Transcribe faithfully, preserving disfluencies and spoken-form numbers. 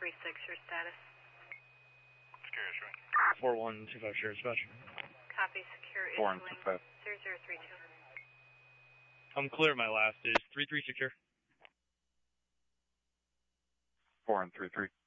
three six, your status. Secure issuing. four one two five, share dispatch. Copy, secure four one issuing. two five. zero zero three two. I'm clear, my last is three three secure. four one three three.